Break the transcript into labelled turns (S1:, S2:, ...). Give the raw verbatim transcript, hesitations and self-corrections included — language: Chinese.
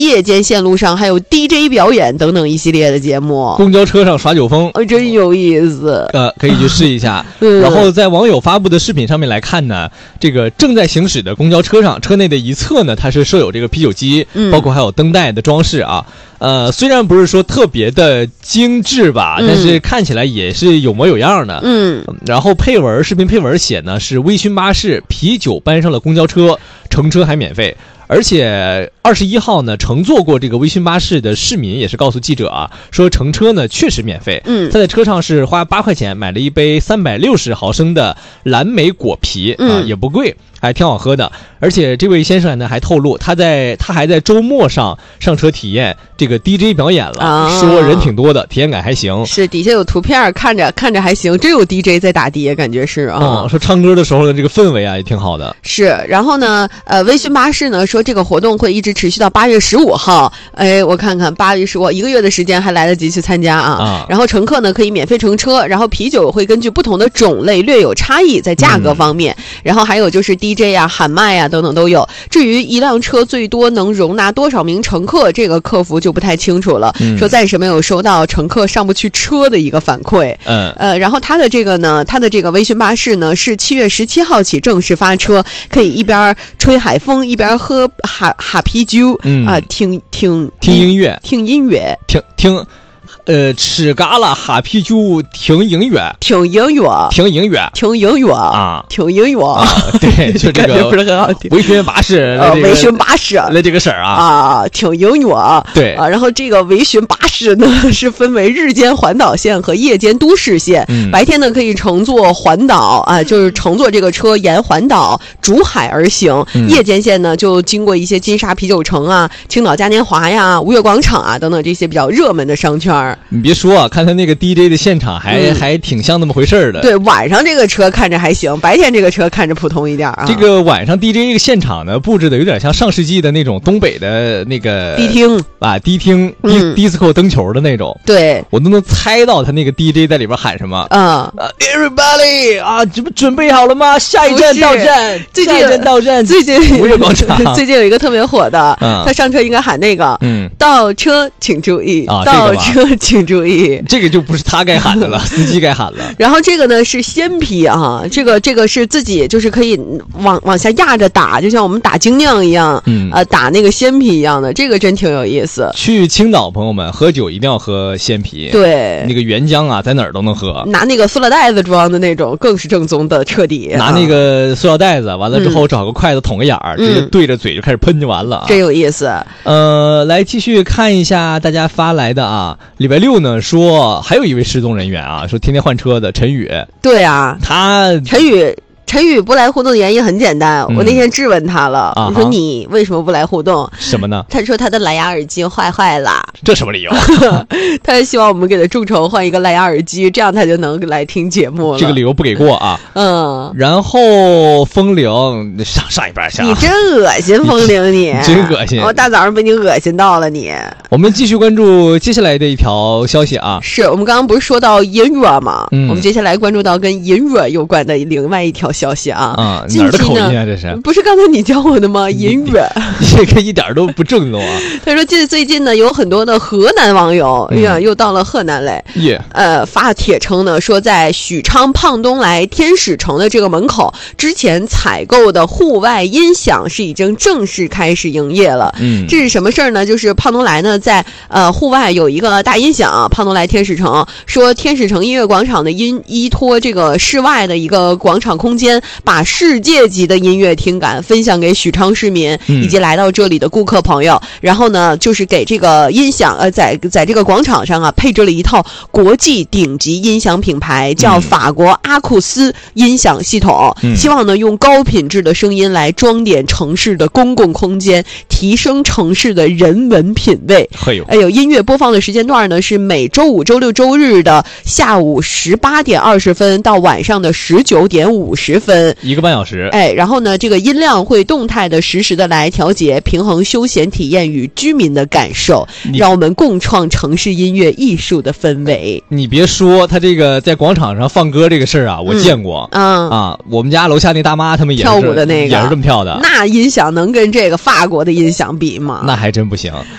S1: 夜间线路上还有 D J 表演等等一系列的节目。
S2: 公交车上耍酒疯，
S1: 哦，真有意思。
S2: 呃，可以去试一下。
S1: 嗯、
S2: 然后在网友发布的视频上面来看呢，这个正在行驶的公交车上，车内的一侧呢，它是设有这个啤酒机，
S1: 嗯、
S2: 包括还有灯带的装饰啊。呃，虽然不是说特别的精致吧，
S1: 嗯、
S2: 但是看起来也是有模有样的。
S1: 嗯，
S2: 然后配文，视频配文写呢是微醺巴士啤酒搬上了公交车，乘车还免费。而且二十一号呢，乘坐过这个微醺巴士的市民也是告诉记者啊，说乘车呢确实免费。
S1: 嗯，
S2: 他在车上是花八块钱买了一杯三百六十毫升的蓝莓果啤、
S1: 嗯、
S2: 啊，也不贵，还挺好喝的。而且这位先生呢还透露，他在他还在周末上上车体验这个 D J 表演了，
S1: 啊、
S2: 说人挺多的，体验感还行。
S1: 是底下有图片，看着看着还行，真有 D J 在打碟，感觉是啊、
S2: 嗯。说唱歌的时候的这个氛围啊也挺好的。
S1: 是，然后呢，呃，微醺巴士呢说这个活动会一直持续到八月十五号。哎，我看看八月十五一个月的时间还来得及去参加啊。
S2: 啊
S1: 然后乘客呢可以免费乘车，然后啤酒会根据不同的种类略有差异，在价格方面。嗯、然后还有就是 D J 啊、喊麦啊等等都有。至于一辆车最多能容纳多少名乘客，这个客服就不太清楚了。嗯、说暂时没有收到乘客上不去车的一个反馈。
S2: 嗯。
S1: 呃，然后他的这个呢，他的这个微醺巴士呢是七月十七号起正式发车，可以一边吹海风一边喝哈哈啤酒，
S2: 嗯
S1: 啊、呃，听听
S2: 听音乐，
S1: 听音乐，
S2: 听听。呃，吃嘎啦哈啤酒，听音乐，
S1: 听音乐，
S2: 听音乐，
S1: 听音乐
S2: 啊，
S1: 听音乐
S2: 啊，对，就这个
S1: 不是很好听。
S2: 微醺巴士，
S1: 呃，微醺巴士
S2: 来这个事儿啊，
S1: 啊，听音乐，
S2: 对
S1: 啊，然后这个微醺巴士呢是分为日间环岛线和夜间都市线。
S2: 嗯、
S1: 白天呢可以乘坐环岛啊，就是乘坐这个车沿环岛逐海而行。
S2: 嗯、
S1: 夜间线呢就经过一些金沙啤酒城啊、青岛嘉年华呀、吴越广场啊等等这些比较热门的商圈。
S2: 你别说啊，看他那个 D J 的现场还、嗯、还挺像那么回事儿的。
S1: 对，晚上这个车看着还行，白天这个车看着普通一点啊。
S2: 这个晚上 D J 这个现场呢，布置的有点像上世纪的那种东北的那个
S1: 迪厅
S2: 啊，迪厅、
S1: 嗯、
S2: 迪斯科灯球的那种。
S1: 对，
S2: 我都能猜到他那个 D J 在里边喊什么。
S1: 嗯、
S2: uh, ，Everybody 啊，这不准备好了吗？下一站到站，
S1: 最近
S2: 下一站到站，
S1: 最近
S2: 吴越广场。
S1: 最近有一个特别火的，
S2: 嗯、
S1: 他上车应该喊那个，
S2: 嗯，
S1: 倒车请注意，
S2: 啊、
S1: 倒车请注意。
S2: 这个就不是他该喊的了，司机该喊了。
S1: 然后这个呢是鲜啤啊，这个这个是自己就是可以往往下压着打，就像我们打精酿一样，
S2: 嗯，
S1: 呃，打那个鲜啤一样的，这个真挺有意思。
S2: 去青岛，朋友们喝酒一定要喝鲜啤，
S1: 对，
S2: 那个原浆啊，在哪儿都能喝。
S1: 拿那个塑料袋子装的那种，更是正宗的，彻底。
S2: 拿那个塑料袋子，完了之后找个筷子捅个眼儿，
S1: 嗯、
S2: 直接对着嘴就开始喷就完了、啊，
S1: 真有意思。
S2: 呃，来继续看一下大家发来的啊，礼拜六呢说还有一位失踪人员啊，说天天换车的陈宇。
S1: 对啊，
S2: 他
S1: 陈宇。陈宇不来互动的原因很简单，
S2: 嗯、
S1: 我那天质问他了，
S2: 啊、
S1: 我说你为什么不来互动？
S2: 什么呢？
S1: 他说他的蓝牙耳机坏坏了。
S2: 这什么理由？
S1: 他希望我们给他众筹换一个蓝牙耳机，这样他就能来听节目了。
S2: 这个理由不给过啊。
S1: 嗯。
S2: 然后风铃上上一边去、啊。
S1: 你真恶心，风铃你
S2: 真恶心！
S1: 我大早上被你恶心到了你。
S2: 我们继续关注接下来的一条消息啊。
S1: 是我们刚刚不是说到音乐吗？
S2: 嗯。
S1: 我们接下来关注到跟音乐有关的另外一条消息啊。
S2: 啊。哪儿的口音啊？这是
S1: 不是刚才你教我的吗？音乐，
S2: 这个一点都不正宗啊！
S1: 他说，这最近呢，有很多的河南网友，哎呀，又到了河南来，
S2: 耶、
S1: 嗯，呃，发帖称呢，说在许昌胖东来天使城的这个门口，之前采购的户外音响是已经正式开始营业了。
S2: 嗯，
S1: 这是什么事儿呢？就是胖东来呢，在呃户外有一个大音响，胖东来天使城说，天使城音乐广场的音依托这个室外的一个广场空间，把世界级的音乐听感分享给许昌市民以及来到这里的顾客朋友、嗯、然后呢就是给这个音响呃在在这个广场上啊配置了一套国际顶级音响品牌叫法国阿库斯音响系统、嗯、希望呢用高品质的声音来装点城市的公共空间，提升城市的人文品味。哎呦，音乐播放的时间段呢是每周五周六周日的下午十八点二十分到晚上的十九点五十分，
S2: 一个半小时。
S1: 哎，然后呢这个音量会动态的实时的来调节，平衡休闲体验与居民的感受，让我们共创城市音乐艺术的氛围。
S2: 你别说，他这个在广场上放歌这个事儿啊我见过。
S1: 嗯
S2: 啊，我们家楼下那大妈他们也是
S1: 跳舞的那个
S2: 也是这么跳的。
S1: 那音响能跟这个法国的音响比吗？
S2: 那还真不行。